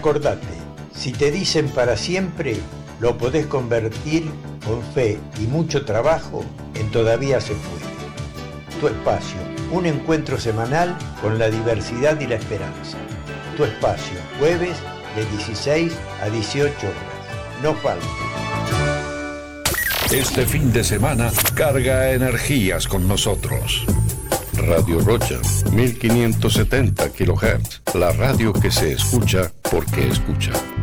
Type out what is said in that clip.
Acordate, si te dicen para siempre, lo podés convertir con fe y mucho trabajo en todavía se puede. Tu espacio, un encuentro semanal con la diversidad y la esperanza. Tu espacio, jueves de 16 a 18 horas. No falte. Este fin de semana, carga energías con nosotros. Radio Rocha, 1570 kHz, la radio que se escucha porque escucha.